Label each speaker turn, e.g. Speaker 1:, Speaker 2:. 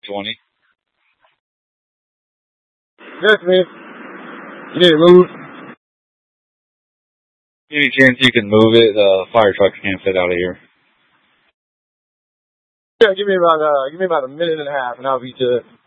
Speaker 1: 20.
Speaker 2: Yes, man. You need to move.
Speaker 1: Any chance you can move it? Fire trucks can't fit out of here.
Speaker 2: Yeah, give me about a minute and a half, and I'll be to it.